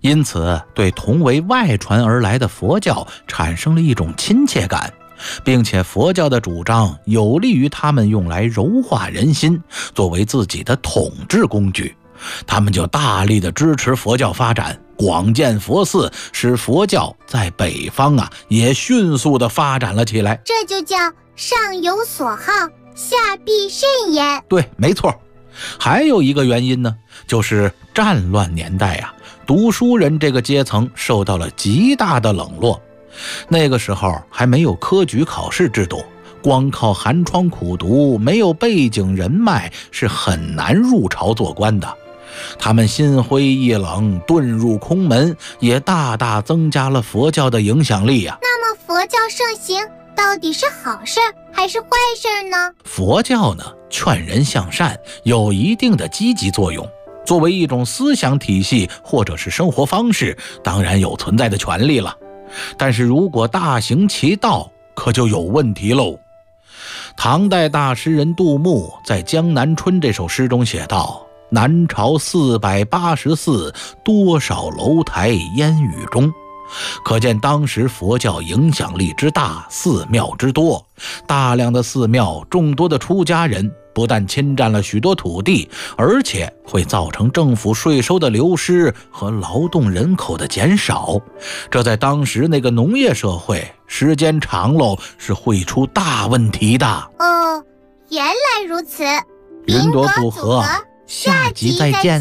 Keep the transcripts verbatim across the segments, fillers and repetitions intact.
因此对同为外传而来的佛教产生了一种亲切感，并且佛教的主张有利于他们用来柔化人心，作为自己的统治工具。他们就大力地支持佛教发展，广建佛寺，使佛教在北方啊也迅速地发展了起来。 这就叫上有所好，下必甚焉。 对，没错。还有一个原因呢，就是战乱年代啊，读书人这个阶层受到了极大的冷落。那个时候还没有科举考试制度，光靠寒窗苦读，没有背景人脉是很难入朝做官的。他们心灰意冷，遁入空门，也大大增加了佛教的影响力啊。 那么佛教盛行到底是好事还是坏事呢？ 佛教呢，劝人向善，有一定的积极作用。作为一种思想体系或者是生活方式，当然有存在的权利了。但是如果大行其道，可就有问题喽。唐代大诗人杜牧在《江南春》这首诗中写道：南朝四百八十寺，多少楼台烟雨中。可见当时佛教影响力之大，寺庙之多。大量的寺庙，众多的出家人，不但侵占了许多土地，而且会造成政府税收的流失和劳动人口的减少。这在当时那个农业社会，时间长喽是会出大问题的。 哦，原来如此。 云朵组合，下集再见。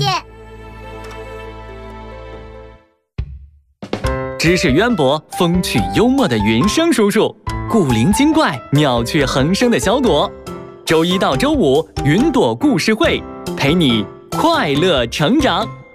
知识渊博、风趣幽默的云生叔叔，古灵精怪、妙趣横生的小朵。周一到周五，云朵故事会陪你快乐成长。